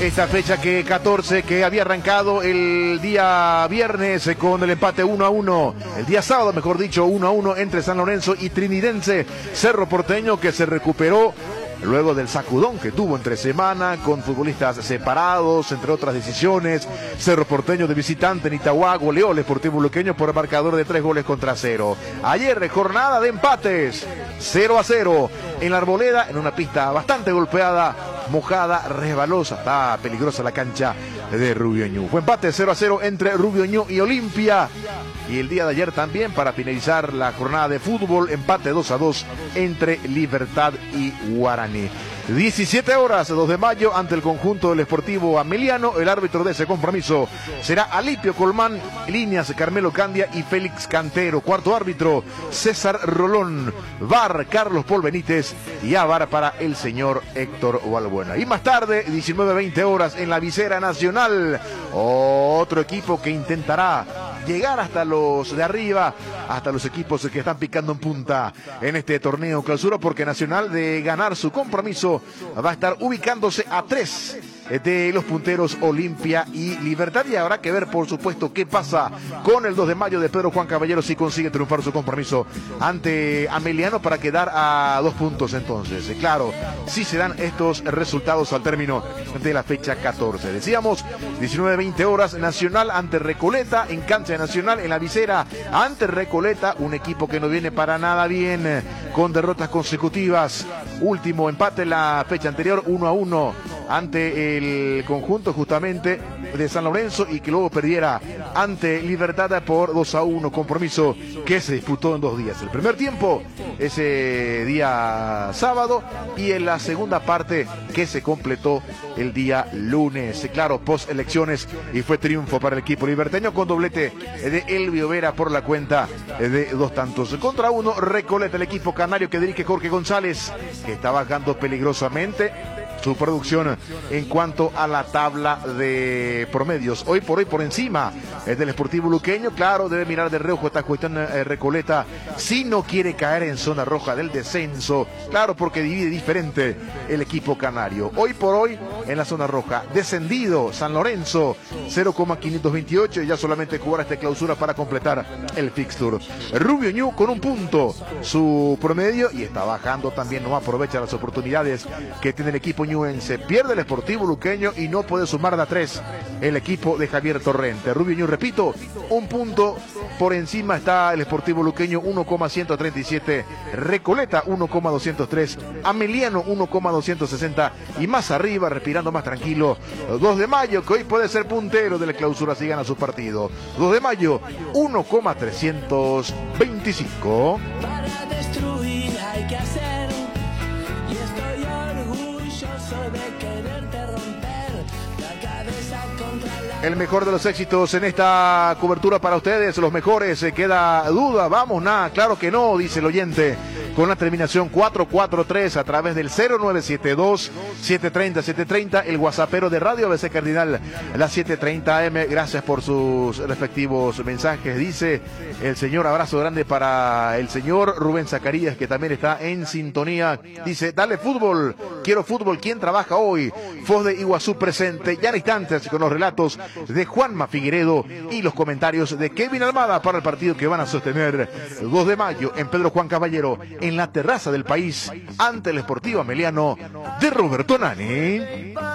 Esta fecha que 14 que había arrancado el día viernes con el empate 1-1, el día sábado mejor dicho 1-1 entre San Lorenzo y Trinidense. Cerro Porteño que se recuperó luego del sacudón que tuvo entre semana con futbolistas separados, entre otras decisiones. Cerro Porteño de visitante en Itagua goleó al Sportivo Luqueño por el marcador de 3-0. Ayer jornada de empates, 0-0 en la Arboleda, en una pista bastante golpeada, mojada, resbalosa, está peligrosa la cancha de Rubio Ñu. Fue empate 0-0 entre Rubio Ñu y Olimpia. Y el día de ayer también, para finalizar la jornada de fútbol, empate 2-2 entre Libertad y Guaraní. 17 horas, 2 de mayo, ante el conjunto del Sportivo Ameliano. El árbitro de ese compromiso será Alipio Colmán, líneas Carmelo Candia y Félix Cantero. Cuarto árbitro, César Rolón. VAR, Carlos Paul Benítez. Y a VAR para el señor Héctor Valbuena. Y más tarde, 19-20 horas, en la visera nacional, otro equipo que intentará llegar hasta los de arriba, hasta los equipos que están picando en punta en este torneo clausura, porque Nacional, de ganar su compromiso, va a estar ubicándose a 3 de los punteros Olimpia y Libertad. Y habrá que ver, por supuesto, qué pasa con el 2 de mayo de Pedro Juan Caballero, si consigue triunfar su compromiso ante Ameliano para quedar a 2 puntos. Entonces, claro, si se dan estos resultados al término de la fecha 14. Decíamos, 19-20 horas, Nacional ante Recoleta, en cancha de Nacional, en la visera ante Recoleta, un equipo que no viene para nada bien, con derrotas consecutivas. Último empate en la fecha anterior, 1-1 ante el conjunto justamente de San Lorenzo, y que luego perdiera ante Libertad por 2-1, compromiso que se disputó en 2 días. El primer tiempo ese día sábado y en la segunda parte que se completó el día lunes, claro, post elecciones, y fue triunfo para el equipo liberteño con doblete de Elvio Vera por la cuenta de 2 tantos contra 1. Recoleta, el equipo canario que dirige Jorge González, que está bajando peligrosamente su producción en cuanto a la tabla de promedios. Hoy por encima del Sportivo Luqueño. Claro, debe mirar de reojo esta cuestión Recoleta, si no quiere caer en zona roja del descenso. Claro, porque divide diferente el equipo canario. Hoy por hoy en la zona roja, descendido San Lorenzo, 0,528, y ya solamente jugará esta clausura para completar el fixture. Rubio Ñu con 1 punto su promedio, y está bajando también, no aprovecha las oportunidades que tiene el equipo ñuense. Pierde el Sportivo Luqueño y no puede sumar de a 3 el equipo de Javier Torrente. Rubio Ñu, repito, 1 punto por encima está el Sportivo Luqueño, 1,137, Recoleta 1,203, Ameliano 1,260, y más arriba, respirando más tranquilo, 2 de mayo, que hoy puede ser puntero de la clausura si gana su partido. 2 de mayo, 1,325. Para destruir hay que hacer, y estoy orgulloso de quererte romper la cabeza contra la... El mejor de los éxitos en esta cobertura para ustedes, los mejores, queda duda, vamos, nada, claro que no, dice el oyente, con la terminación 443 a través del 0972-730-730, el whatsappero de Radio ABC Cardinal, las 7:30 AM. Gracias por sus respectivos mensajes. Dice el señor, abrazo grande para el señor Rubén Zacarías, que también está en sintonía. Dice, dale fútbol, quiero fútbol, ¿quién trabaja hoy? Foz de Iguazú presente, ya en instantes con los relatos de Juanma Figueredo y los comentarios de Kevin Almada para el partido que van a sostener 2 de mayo en Pedro Juan Caballero, en la terraza del país, ante el Sportivo Ameliano de Roberto Nani.